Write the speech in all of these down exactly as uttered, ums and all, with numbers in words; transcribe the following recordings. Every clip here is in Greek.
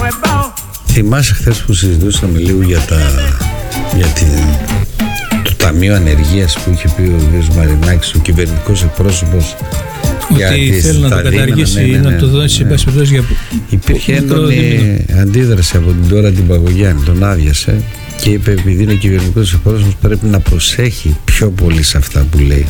Θυμάσαι χθες που συζητούσαμε λίγο για, τα, για την, το Ταμείο Ανεργίας που είχε πει ο κ. Μαρινάκης, ο κυβερνητικός εκπρόσωπος, ότι θέλει να το καταργήσει ή ναι, ναι, ναι, να το δώσει ναι, ναι. για... Υπήρχε έντονη αντίδραση από την Τώρα την Παγωγιάννη, τον άδειασε και είπε επειδή είναι κυβερνητικός εκπρόσωπος πρέπει να προσέχει πιο πολύ σε αυτά που λέει.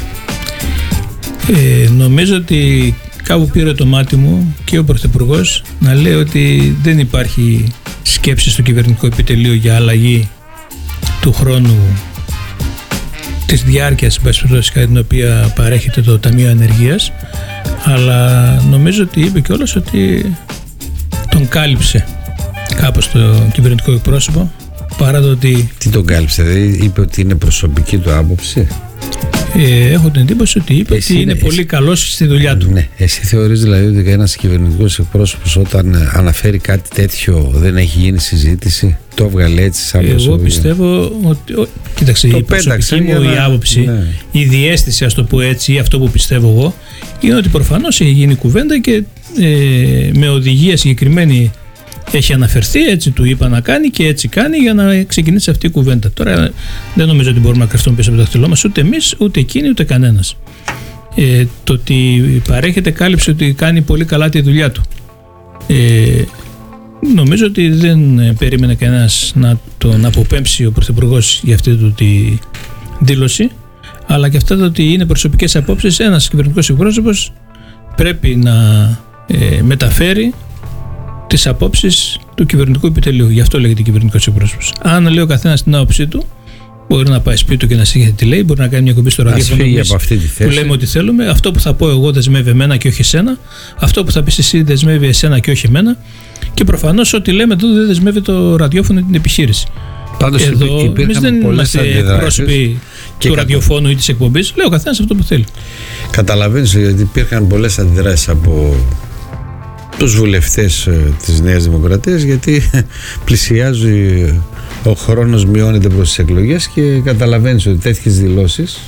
Ε, νομίζω ότι κάπου πήρε το μάτι μου και ο Πρωθυπουργός να λέει ότι δεν υπάρχει σκέψη στο κυβερνητικό επιτελείο για αλλαγή του χρόνου της διάρκειας κατά την οποία παρέχεται το Ταμείο Ανεργίας, αλλά νομίζω ότι είπε κιόλας ότι τον κάλυψε κάπως το κυβερνητικό εκπρόσωπο, παρά το ότι... Τι τον κάλυψε, δηλαδή είπε ότι είναι προσωπική του άποψη? Ε, έχω την εντύπωση ότι είπε εσύ, ότι είναι εσύ, πολύ καλός στη δουλειά του. Ναι. Εσύ θεωρείς δηλαδή ότι ένας κυβερνητικός εκπρόσωπος όταν αναφέρει κάτι τέτοιο δεν έχει γίνει συζήτηση? Το έβγαλε έτσι σαν προσωπική? Εγώ πιστεύω ότι... Ο, κοίταξε, το η προσωπική μου η άποψη, ναι. η διαίσθηση, ας το πω έτσι, ή αυτό που πιστεύω εγώ, είναι ότι προφανώς έχει γίνει κουβέντα και ε, με οδηγία συγκεκριμένη έχει αναφερθεί, έτσι του είπα να κάνει και έτσι κάνει για να ξεκινήσει αυτή η κουβέντα. Τώρα δεν νομίζω ότι μπορούμε να κρυφτούμε πίσω από το δάχτυλό μας, ούτε εμείς, ούτε εκείνοι, ούτε κανένας. Ε, το ότι παρέχεται κάλυψη ότι κάνει πολύ καλά τη δουλειά του. Ε, νομίζω ότι δεν περίμενε κανένας να τον αποπέμψει ο Πρωθυπουργός για αυτή του τη δήλωση, αλλά και αυτά το ότι είναι προσωπικές απόψεις. Ένας κυβερνητικός εκπρόσωπος πρέπει να ε, μεταφέρει τις απόψεις του κυβερνητικού επιτελείου. Γι' αυτό λέγεται κυβερνητικός εκπρόσωπος. Αν λέει ο καθένας την άποψή του, μπορεί να πάει σπίτι του και να σύγχεται τι λέει, μπορεί να κάνει μια κουμπί στο ραδιόφωνο που λέμε ότι θέλουμε. Αυτό που θα πω εγώ δεσμεύει εμένα και όχι εσένα. Αυτό που θα πεις εσύ δεσμεύει εσένα και όχι εμένα. Και προφανώς ό,τι λέμε εδώ δεν δεσμεύει το ραδιόφωνο ή την επιχείρηση. Πάντως εδώ εμείς δεν είμαστε εκπρόσωποι του ραδιοφώνου ή της εκπομπής. Λέει ο καθένας αυτό που θέλει. Καταλαβαίνεις ότι υπήρχαν πολλές αντιδράσεις από τους βουλευτές της Νέας Δημοκρατίας, γιατί πλησιάζει ο χρόνος, μειώνεται προς τις εκλογές και καταλαβαίνεις ότι τέτοιες δηλώσεις...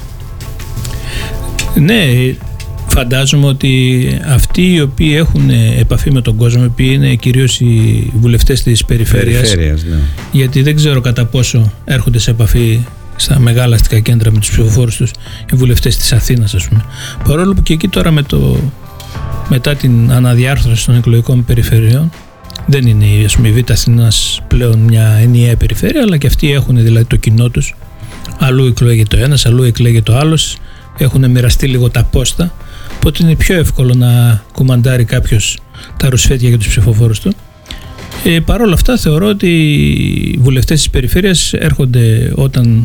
Ναι, φαντάζομαι ότι αυτοί οι οποίοι έχουν επαφή με τον κόσμο, οι οποίοι είναι κυρίως οι βουλευτές της περιφέρειας, περιφέρειας ναι. γιατί δεν ξέρω κατά πόσο έρχονται σε επαφή στα μεγάλα αστικά κέντρα με τους ψηφοφόρους τους οι βουλευτές της Αθήνας, ας πούμε. Παρόλο που και εκεί τώρα με το... μετά την αναδιάρθρωση των εκλογικών περιφερειών δεν είναι ας πούμε, η Β' Αθήνας πλέον μια ενιαία περιφέρεια, αλλά και αυτοί έχουν δηλαδή το κοινό τους, αλλού εκλέγεται το ένας, αλλού εκλέγεται το άλλος, έχουν μοιραστεί λίγο τα πόστα, οπότε είναι πιο εύκολο να κουμαντάρει κάποιος τα ρουσφέτια για τους ψηφοφόρους του. Ε, Παρ' όλα αυτά θεωρώ ότι οι βουλευτές της περιφέρειας έρχονται όταν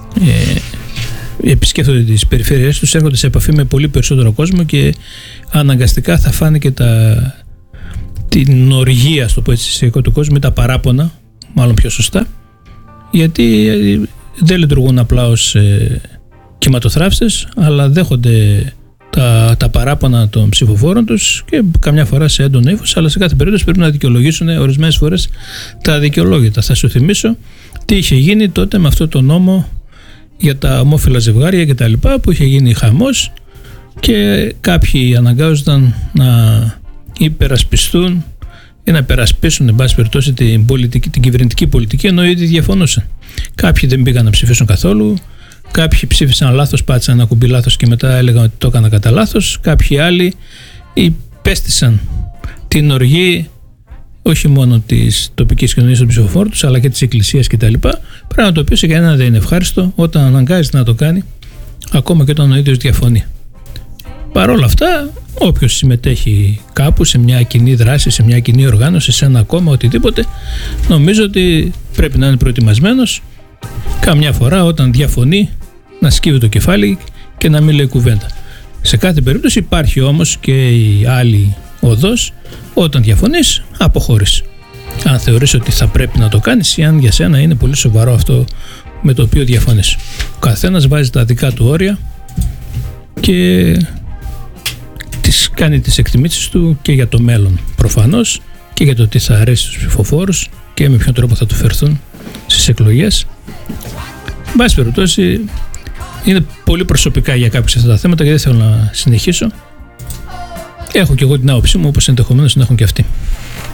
ε, επισκέφτονται τις περιφέρειες τους, έρχονται σε επαφή με πολύ περισσότερο κόσμο και αναγκαστικά θα φάνε και τα, την οργία, στο πω έτσι, του κόσμου, με τα παράπονα, μάλλον πιο σωστά, γιατί δεν λειτουργούν απλά ως ε, κυματοθράφστες, αλλά δέχονται τα, τα παράπονα των ψηφοφόρων τους και καμιά φορά σε έντονο ύφος, αλλά σε κάθε περίπτωση πρέπει να δικαιολογήσουν ορισμένες φορές τα δικαιολόγητα. Θα σου θυμίσω τι είχε γίνει τότε με αυτό το νόμο για τα ομόφυλα ζευγάρια και τα λοιπά, που είχε γίνει χαμός και κάποιοι αναγκάζονταν να υπερασπιστούν ή να υπερασπίσουν εν πάση περιπτώσει την, πολιτική, την κυβερνητική πολιτική, ενώ ήδη διαφωνούσαν. Κάποιοι δεν πήγαν να ψηφίσουν καθόλου, κάποιοι ψήφισαν λάθος, πάτησαν ένα κουμπί λάθος και μετά έλεγαν ότι το έκανα κατά λάθος, κάποιοι άλλοι υπέστησαν την οργή όχι μόνο της τοπικής κοινωνίας των ψηφοφόρων τους, αλλά και της εκκλησίας κτλ. Πράγμα το οποίο σε κανένα δεν είναι ευχάριστο όταν αναγκάζεται να το κάνει, ακόμα και όταν ο ίδιος διαφωνεί. Παρ' όλα αυτά, όποιος συμμετέχει κάπου σε μια κοινή δράση, σε μια κοινή οργάνωση, σε ένα κόμμα, οτιδήποτε, νομίζω ότι πρέπει να είναι προετοιμασμένος καμιά φορά όταν διαφωνεί να σκύβει το κεφάλι και να μην λέει κουβέντα. Σε κάθε περίπτωση υπάρχει όμως και η άλλη οδός, όταν διαφωνείς, αποχωρείς. Αν θεωρείς ότι θα πρέπει να το κάνεις ή αν για σένα είναι πολύ σοβαρό αυτό με το οποίο διαφωνείς. Ο καθένας βάζει τα δικά του όρια και τις κάνει τις εκτιμήσεις του και για το μέλλον προφανώς και για το τι θα αρέσει στους ψηφοφόρους και με ποιον τρόπο θα του φερθούν στις εκλογές. Εν πάση περιπτώσει, είναι πολύ προσωπικά για κάποιους αυτά τα θέματα και δεν θέλω να συνεχίσω. Έχω και εγώ την άποψή μου, όπως ενδεχομένως να έχουν και αυτοί.